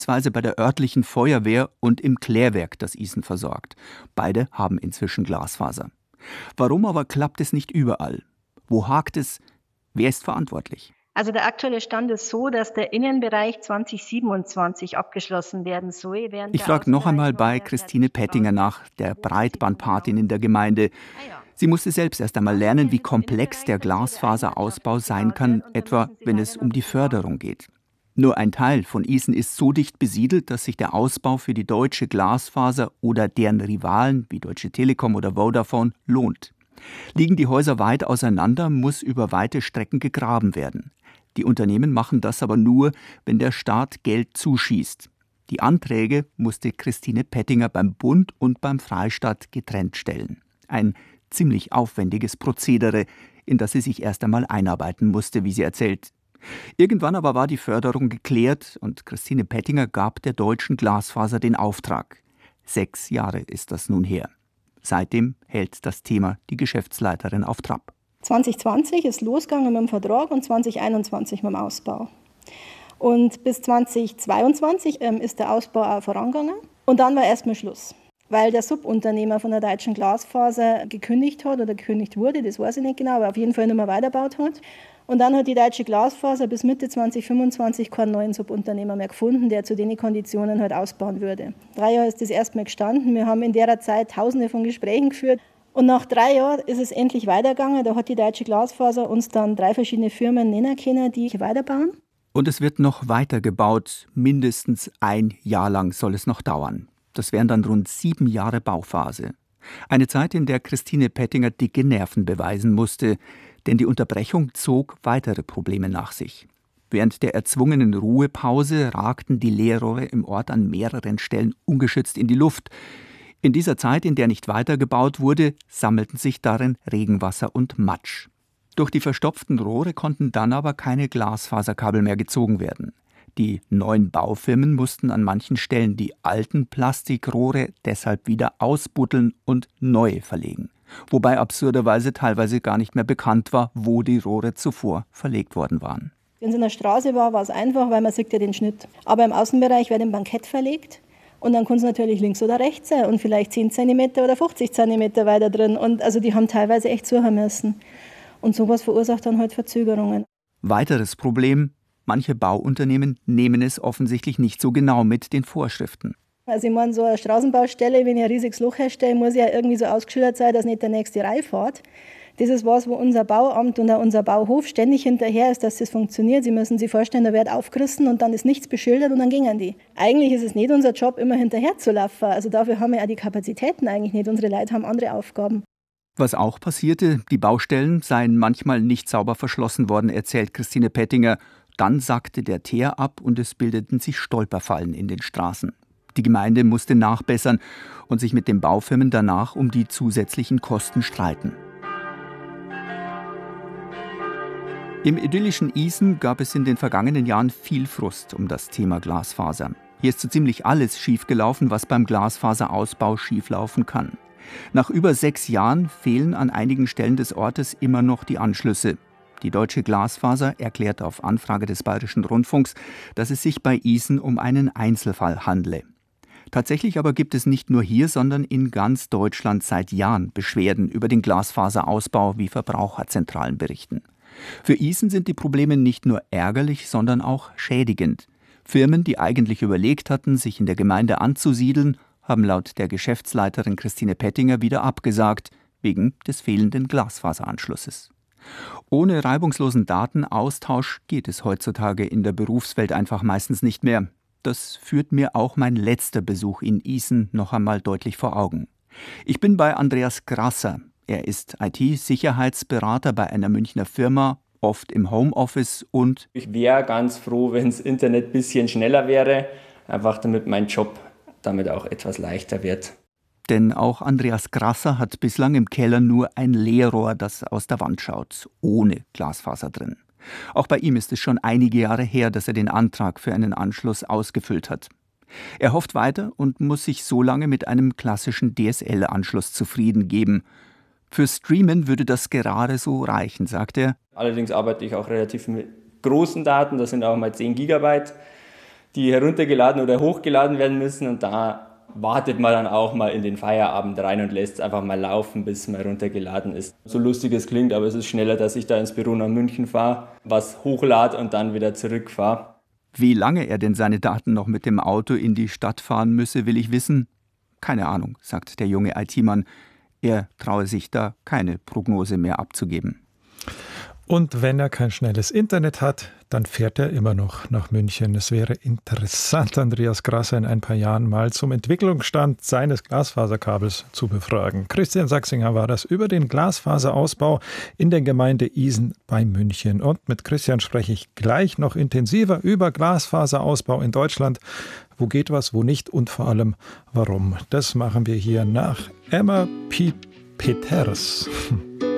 bei der örtlichen Feuerwehr und im Klärwerk, das Isen versorgt. Beide haben inzwischen Glasfaser. Warum aber klappt es nicht überall? Wo hakt es? Wer ist verantwortlich? Also der aktuelle Stand ist so, dass der Innenbereich 2027 abgeschlossen werden soll. Ich frage noch einmal bei Christine Pettinger nach, der Breitbandpatin in der Gemeinde. Sie musste selbst erst einmal lernen, wie komplex der Glasfaserausbau sein kann, etwa wenn es um die Förderung geht. Nur ein Teil von Isen ist so dicht besiedelt, dass sich der Ausbau für die deutsche Glasfaser oder deren Rivalen wie Deutsche Telekom oder Vodafone lohnt. Liegen die Häuser weit auseinander, muss über weite Strecken gegraben werden. Die Unternehmen machen das aber nur, wenn der Staat Geld zuschießt. Die Anträge musste Christine Pettinger beim Bund und beim Freistaat getrennt stellen. Ein ziemlich aufwendiges Prozedere, in das sie sich erst einmal einarbeiten musste, wie sie erzählt. Irgendwann aber war die Förderung geklärt und Christine Pettinger gab der deutschen Glasfaser den Auftrag. 6 Jahre ist das nun her. Seitdem hält das Thema die Geschäftsleiterin auf Trab. 2020 ist losgegangen mit dem Vertrag und 2021 mit dem Ausbau. Und bis 2022 ist der Ausbau auch vorangegangen. Und dann war erstmal Schluss, weil der Subunternehmer von der deutschen Glasfaser gekündigt hat oder gekündigt wurde, das weiß ich nicht genau, aber auf jeden Fall nicht mehr weitergebaut hat. Und dann hat die deutsche Glasfaser bis Mitte 2025 keinen neuen Subunternehmer mehr gefunden, der zu den Konditionen halt ausbauen würde. 3 Jahre ist das erstmal gestanden. Wir haben in der Zeit Tausende von Gesprächen geführt. Und nach 3 Jahren ist es endlich weitergegangen. Da hat die deutsche Glasfaser uns dann 3 verschiedene Firmen nennen können, die weiterbauen. Und es wird noch weiter gebaut. Mindestens 1 Jahr lang soll es noch dauern. Das wären dann rund 7 Jahre Bauphase. Eine Zeit, in der Christine Pettinger dicke Nerven beweisen musste, denn die Unterbrechung zog weitere Probleme nach sich. Während der erzwungenen Ruhepause ragten die Leerrohre im Ort an mehreren Stellen ungeschützt in die Luft. In dieser Zeit, in der nicht weitergebaut wurde, sammelten sich darin Regenwasser und Matsch. Durch die verstopften Rohre konnten dann aber keine Glasfaserkabel mehr gezogen werden. Die neuen Baufirmen mussten an manchen Stellen die alten Plastikrohre deshalb wieder ausbuddeln und neue verlegen. Wobei absurderweise teilweise gar nicht mehr bekannt war, wo die Rohre zuvor verlegt worden waren. Wenn es in der Straße war, war es einfach, weil man sieht ja den Schnitt. Aber im Außenbereich wird ein Bankett verlegt. Und dann kann es natürlich links oder rechts sein und vielleicht 10 cm oder 50 cm weiter drin. Und also die haben teilweise echt suchen müssen. Und sowas verursacht dann halt Verzögerungen. Weiteres Problem: Manche Bauunternehmen nehmen es offensichtlich nicht so genau mit den Vorschriften. Also ich meine, so eine Straßenbaustelle, wenn ich ein riesiges Loch herstelle, muss ja irgendwie so ausgeschildert sein, dass nicht der nächste Reihe fährt. Das ist was, wo unser Bauamt und auch unser Bauhof ständig hinterher ist, dass das funktioniert. Sie müssen sich vorstellen, da wird aufgerissen und dann ist nichts beschildert und dann gingen die. Eigentlich ist es nicht unser Job, immer hinterher zu laufen. Also dafür haben wir auch die Kapazitäten eigentlich nicht. Unsere Leute haben andere Aufgaben. Was auch passierte, die Baustellen seien manchmal nicht sauber verschlossen worden, erzählt Christine Pettinger. Dann sackte der Teer ab und es bildeten sich Stolperfallen in den Straßen. Die Gemeinde musste nachbessern und sich mit den Baufirmen danach um die zusätzlichen Kosten streiten. Im idyllischen Isen gab es in den vergangenen Jahren viel Frust um das Thema Glasfaser. Hier ist so ziemlich alles schiefgelaufen, was beim Glasfaserausbau schieflaufen kann. Nach über 6 Jahren fehlen an einigen Stellen des Ortes immer noch die Anschlüsse. Die deutsche Glasfaser erklärt auf Anfrage des Bayerischen Rundfunks, dass es sich bei Isen um einen Einzelfall handle. Tatsächlich aber gibt es nicht nur hier, sondern in ganz Deutschland seit Jahren Beschwerden über den Glasfaserausbau, wie Verbraucherzentralen berichten. Für Isen sind die Probleme nicht nur ärgerlich, sondern auch schädigend. Firmen, die eigentlich überlegt hatten, sich in der Gemeinde anzusiedeln, haben laut der Geschäftsleiterin Christine Pettinger wieder abgesagt, wegen des fehlenden Glasfaseranschlusses. Ohne reibungslosen Datenaustausch geht es heutzutage in der Berufswelt einfach meistens nicht mehr. Das führt mir auch mein letzter Besuch in Isen noch einmal deutlich vor Augen. Ich bin bei Andreas Grasser. Er ist IT-Sicherheitsberater bei einer Münchner Firma, oft im Homeoffice und ich wäre ganz froh, wenn das Internet ein bisschen schneller wäre, einfach damit mein Job damit auch etwas leichter wird. Denn auch Andreas Grasser hat bislang im Keller nur ein Leerrohr, das aus der Wand schaut, ohne Glasfaser drin. Auch bei ihm ist es schon einige Jahre her, dass er den Antrag für einen Anschluss ausgefüllt hat. Er hofft weiter und muss sich so lange mit einem klassischen DSL-Anschluss zufrieden geben. Für Streamen würde das gerade so reichen, sagt er. Allerdings arbeite ich auch relativ mit großen Daten, das sind auch mal 10 Gigabyte. die heruntergeladen oder hochgeladen werden müssen. Und da wartet man dann auch mal in den Feierabend rein und lässt es einfach mal laufen, bis man runtergeladen ist. So lustig es klingt, aber es ist schneller, dass ich da ins Büro nach München fahre, was hochlade und dann wieder zurückfahre. Wie lange er denn seine Daten noch mit dem Auto in die Stadt fahren müsse, will ich wissen. Keine Ahnung, sagt der junge IT-Mann. Er traue sich da keine Prognose mehr abzugeben. Und wenn er kein schnelles Internet hat, dann fährt er immer noch nach München. Es wäre interessant, Andreas Grasser in ein paar Jahren mal zum Entwicklungsstand seines Glasfaserkabels zu befragen. Christian Sachsinger war das über den Glasfaserausbau in der Gemeinde Isen bei München. Und mit Christian spreche ich gleich noch intensiver über Glasfaserausbau in Deutschland. Wo geht was, wo nicht und vor allem warum. Das machen wir hier nach Emma P. Peters.